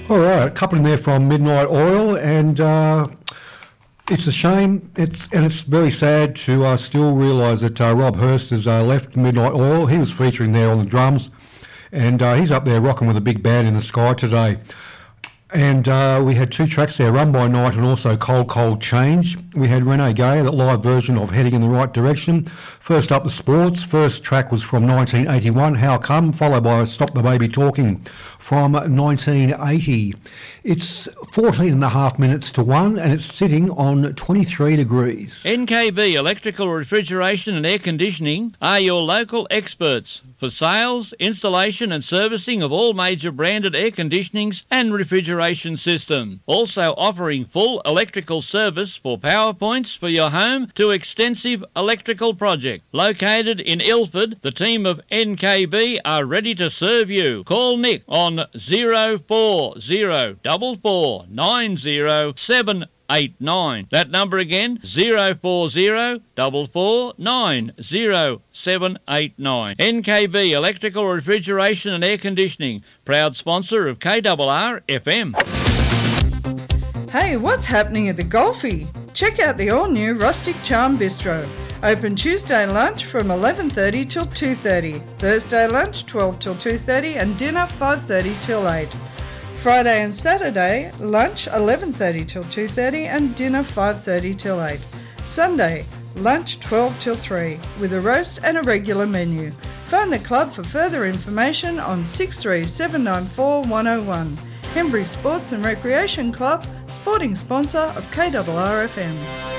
All right, a couple in there from Midnight Oil, and it's a shame. It's very sad to still realise that Rob Hurst has left Midnight Oil. He was featuring there on the drums, and he's up there rocking with a big band in the sky today. And we had two tracks there, Run by Night and also Cold Cold Change. We had Renee Gay, that live version of Heading in the Right Direction. First up, the sports. First track was from 1981, How Come, followed by Stop the Baby Talking from 1980. It's 14 and a half minutes to 1, and it's sitting on 23 degrees. NKB Electrical Refrigeration and Air Conditioning are your local experts for sales, installation and servicing of all major branded air conditionings and refrigeration systems. Also offering full electrical service for power points for your home to extensive electrical project. Located in Ilford, the team of NKB are ready to serve you. Call Nick on 0404490789. That number again, 0404490789. NKB Electrical Refrigeration and Air Conditioning, proud sponsor of KRR FM. Hey, what's happening at the Golfie? Check out the all-new Rustic Charm Bistro. Open Tuesday lunch from 11:30 till 2:30. Thursday lunch 12 till 2:30 and dinner 5:30 till 8. Friday and Saturday, lunch 11:30 till 2:30 and dinner 5:30 till 8. Sunday, lunch 12 till 3 with a roast and a regular menu. Phone the club for further information on 63794 Hembury Sports and Recreation Club, sporting sponsor of KRR FM.